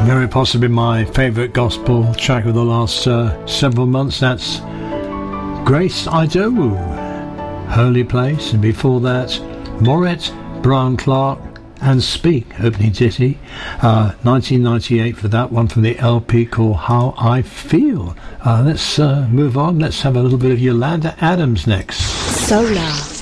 very possibly my favourite gospel track of the last several months. That's Grace Idowu, Holy Place, and before that Moret, Brian Clark and Speak, opening ditty, 1998 for that one, from the LP called How I Feel. Let's move on. Let's have a little bit of Yolanda Adams next. Solar.